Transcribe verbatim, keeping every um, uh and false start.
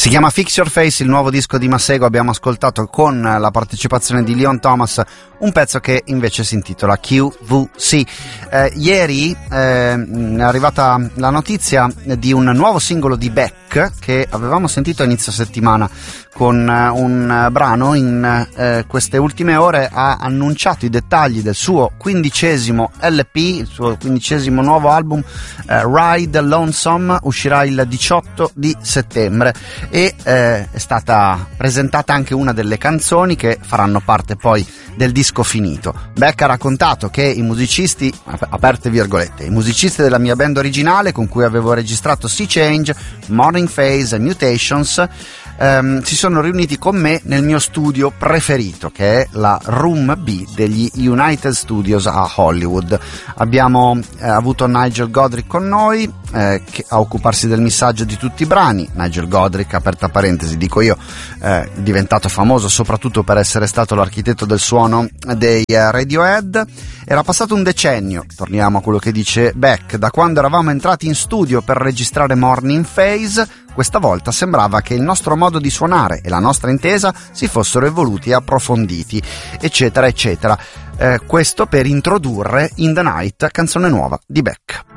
Si chiama Fix Your Face, il nuovo disco di Masego. Abbiamo ascoltato con la partecipazione di Leon Thomas un pezzo che invece si intitola Q V C. Eh, ieri eh, è arrivata la notizia di un nuovo singolo di Beck che avevamo sentito a inizio settimana con un brano. In eh, queste ultime ore ha annunciato i dettagli del suo quindicesimo L P, il suo quindicesimo nuovo album, eh, Ride Lonesome, uscirà il diciotto di settembre e eh, è stata presentata anche una delle canzoni che faranno parte poi del disco finito. Beck ha raccontato che i musicisti, aperte virgolette, i musicisti della mia band originale con cui avevo registrato Sea Change, Morning Phase e Mutations, Um, si sono riuniti con me nel mio studio preferito, che è la Room B degli United Studios a Hollywood. Abbiamo eh, avuto Nigel Godrich con noi eh, che, a occuparsi del missaggio di tutti i brani. Nigel Godrich, aperta parentesi, dico io, eh, diventato famoso soprattutto per essere stato l'architetto del suono dei eh, Radiohead. Era passato un decennio, torniamo a quello che dice Beck, da quando eravamo entrati in studio per registrare Morning Phase. Questa volta sembrava che il nostro modo di suonare e la nostra intesa si fossero evoluti e approfonditi, eccetera eccetera. Eh, questo per introdurre In the Night, canzone nuova di Beck.